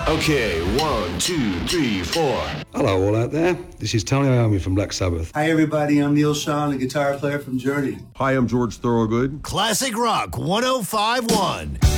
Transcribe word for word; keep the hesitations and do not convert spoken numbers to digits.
Okay, one, two, three, four. Hello, all out there. This is Tony Iommi from Black Sabbath. Hi, everybody. I'm Neil Schon, the guitar player from Journey. Hi, I'm George Thorogood. Classic Rock one oh five point one.